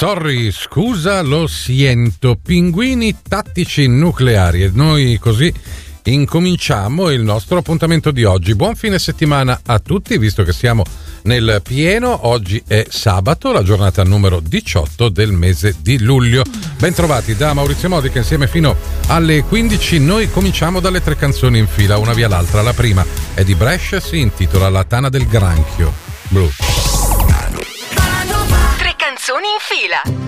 Sorry, scusa, lo siento. Pinguini tattici nucleari. E noi così incominciamo il nostro appuntamento di oggi. Buon fine settimana a tutti, visto che siamo nel pieno. Oggi è sabato, la giornata numero 18 del mese di luglio. Bentrovati da Maurizio Modica, insieme fino alle 15. Noi cominciamo dalle 3 canzoni in fila, una via l'altra. La prima è di Brescia, si intitola La Tana del Granchio. Blu. 3 canzoni in fila.